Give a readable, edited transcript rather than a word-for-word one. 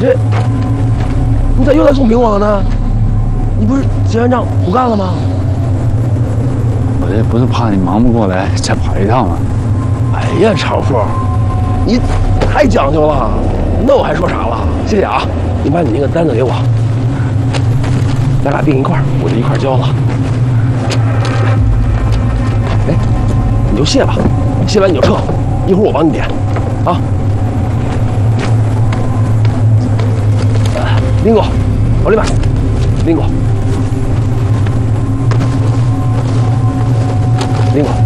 你咋又来送苹果了呢？你不是结完账不干了吗？ 我这不是怕你忙不过来，再跑一趟吗？ 哎呀，长富，你太讲究了，那我还说啥了？谢谢啊，你把你那个单子给我，咱俩订一块儿，我就一块儿交了。哎，你就卸吧，卸完你就撤，一会儿我帮你点，啊。林哥，往里边，林哥，林哥。